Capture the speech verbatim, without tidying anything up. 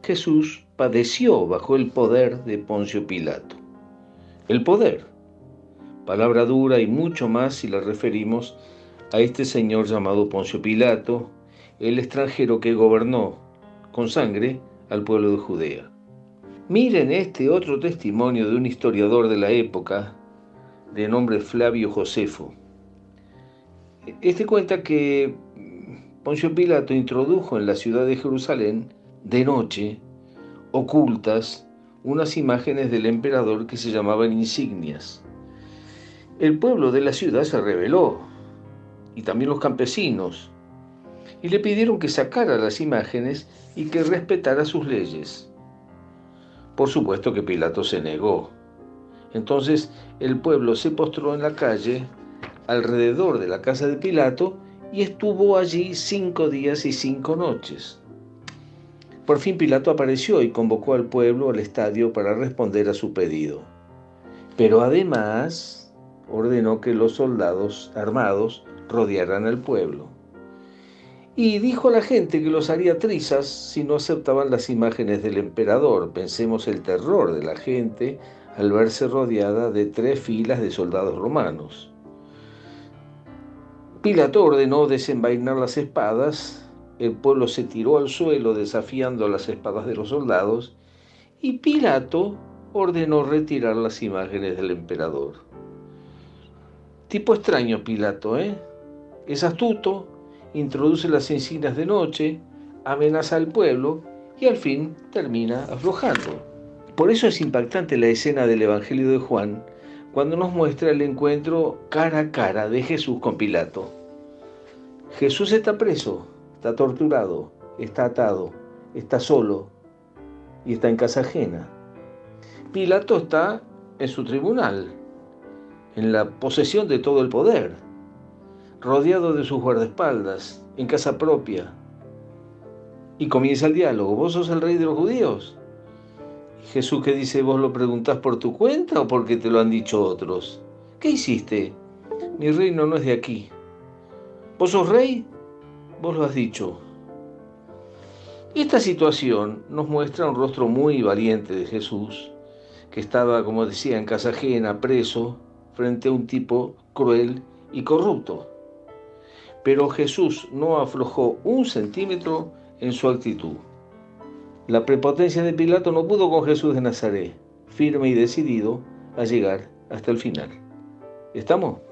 Jesús padeció bajo el poder de Poncio Pilato. El poder, palabra dura y mucho más si la referimos a este señor llamado Poncio Pilato, el extranjero que gobernó con sangre al pueblo de Judea. Miren este otro testimonio de un historiador de la época, de nombre Flavio Josefo. Este cuenta que Poncio Pilato introdujo en la ciudad de Jerusalén, de noche, ocultas, unas imágenes del emperador que se llamaban insignias. El pueblo de la ciudad se rebeló, y también los campesinos, y le pidieron que sacara las imágenes y que respetara sus leyes. Por supuesto que Pilato se negó. Entonces el pueblo se postró en la calle alrededor de la casa de Pilato y estuvo allí cinco días y cinco noches. Por fin Pilato apareció y convocó al pueblo al estadio para responder a su pedido. Pero además ordenó que los soldados armados rodearan al pueblo. Y dijo a la gente que los haría trizas si no aceptaban las imágenes del emperador. Pensemos el terror de la gente al verse rodeada de tres filas de soldados romanos. Pilato ordenó desenvainar las espadas, el pueblo se tiró al suelo desafiando las espadas de los soldados, y Pilato ordenó retirar las imágenes del emperador. Tipo extraño Pilato, ¿eh? Es astuto, introduce las insignias de noche, amenaza al pueblo y al fin termina aflojando. Por eso es impactante la escena del Evangelio de Juan, cuando nos muestra el encuentro cara a cara de Jesús con Pilato. Jesús está preso, está torturado, está atado, está solo y está en casa ajena. Pilato está en su tribunal, en la posesión de todo el poder, rodeado de sus guardaespaldas, en casa propia. Y comienza el diálogo. ¿Vos sos el rey de los judíos? Jesús que dice, ¿vos lo preguntás por tu cuenta o porque te lo han dicho otros? ¿Qué hiciste? Mi reino no es de aquí. ¿Vos sos rey? Vos lo has dicho. Esta situación nos muestra un rostro muy valiente de Jesús, que estaba, como decía, en casa ajena, preso, frente a un tipo cruel y corrupto. Pero Jesús no aflojó un centímetro en su actitud. La prepotencia de Pilato no pudo con Jesús de Nazaret, firme y decidido a llegar hasta el final. ¿Estamos?